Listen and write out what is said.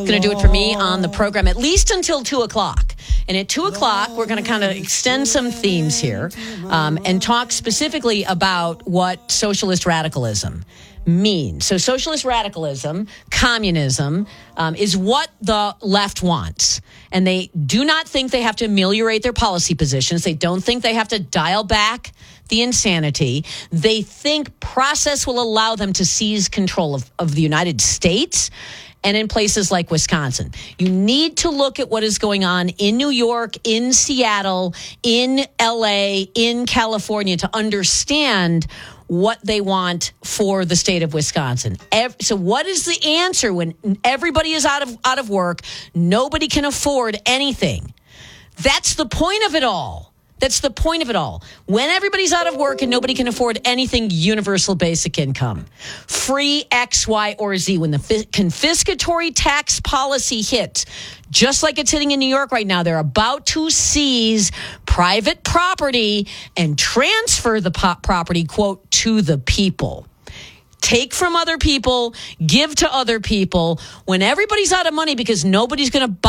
going to do it for me on the program, at least until 2 o'clock. And at 2 o'clock, we're going to kind of extend some themes here and talk specifically about what socialist radicalism means. So socialist radicalism, communism, is what the left wants. And they do not think they have to ameliorate their policy positions. They don't think they have to dial back the insanity. They think process will allow them to seize control of the United States and in places like Wisconsin. You need to look at what is going on in New York, in Seattle, in LA, in California to understand what they want for the state of Wisconsin. So what is the answer when everybody is out of work, nobody can afford anything? That's the point of it all. That's the point of it all. When everybody's out of work and nobody can afford anything, universal basic income. Free X, Y, or Z. When the confiscatory tax policy hits, just like it's hitting in New York right now, they're about to seize private property and transfer the property, quote, to the people. Take from other people, give to other people. When everybody's out of money because nobody's going to buy